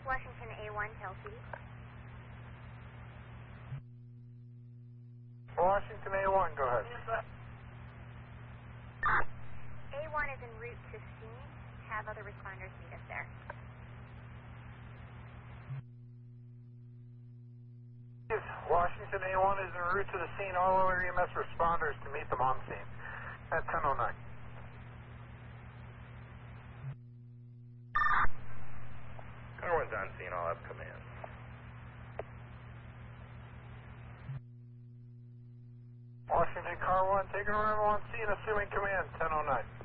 Washington A1, Tell City. Washington A1, go ahead. A1 is en route to scene. Have other responders meet us there. Washington A1 is en route to the scene. All other EMS responders to meet them on scene at 10:09. Car 1's on scene, I'll have command. Washington Car 1 taking arrival on scene, assuming command, 10:09.